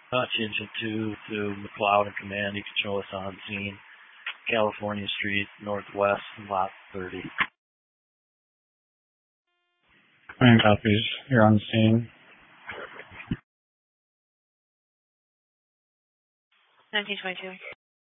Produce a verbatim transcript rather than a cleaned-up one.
Dutch Engine two to McLeod and Command. You can show us on scene. California Street, Northwest, Lot thirty. Command copies. You're on scene. nineteen twenty-two.